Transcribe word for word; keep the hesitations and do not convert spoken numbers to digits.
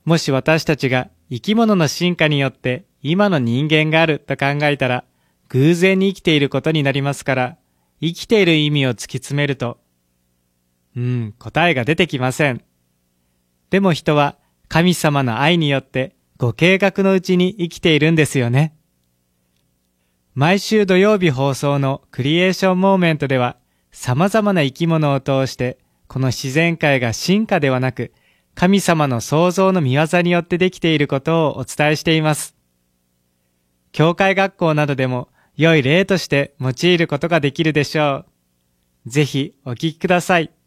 もし私たちが生き物の進化によって今の人間があると考えたら、偶然に生きていることになりますから、生きている意味を突き詰めると、うん、答えが出てきません。でも人は神様の愛によってご計画のうちに生きているんですよね。毎週土曜日放送のクリエーションモーメントでは、様々な生き物を通して、この自然界が進化ではなく、神様の創造の御業によってできていることをお伝えしています。教会学校などでも良い例として用いることができるでしょう。ぜひお聞きください。